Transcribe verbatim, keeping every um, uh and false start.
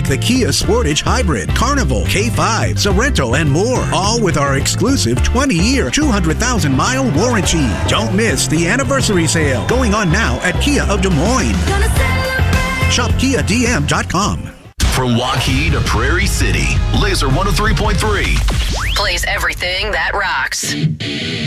the Kia Sportage Hybrid, Carnival, K five, Sorento, and more. All with our exclusive twenty-year, two hundred thousand mile warranty. Don't miss the anniversary sale going on now at Kia of Des Moines. Shop Kia D M dot com. From Waukee to Prairie City, Laser one oh three point three plays everything that rocks.